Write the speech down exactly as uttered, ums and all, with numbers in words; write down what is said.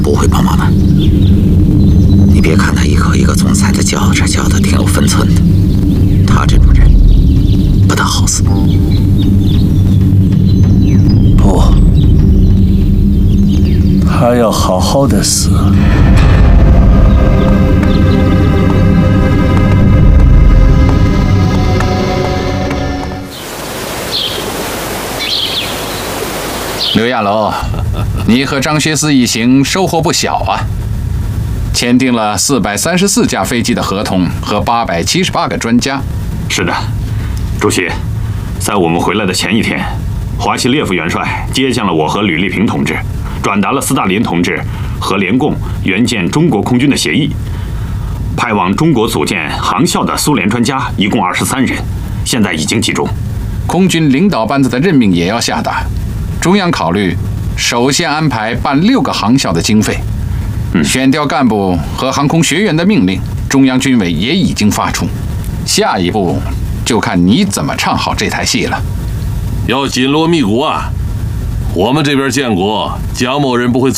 不会帮忙的。你别看他一口一个总裁的叫着，叫的挺有分寸的，他这种人不大好死。 不，他要好好的死。 刘亚楼，你和张学思一行收获不小啊！签订了四百三十四架飞机的合同和八百七十八个专家。 是的，主席，在我们回来的前一天，华西列夫元帅接见了我和吕丽萍同志，转达了斯大林同志和联共援建中国空军的协议。派往中国组建航校的苏联专家一共二十三人，现在已经集中。 空军领导班子的任命也要下达。中央考虑首先安排办六个航校的经费，嗯、选调干部和航空学员的命令，中央军委也已经发出。下一步就看你怎么唱好这台戏了。 要紧锣密鼓啊！我们这边建国，蒋某人不会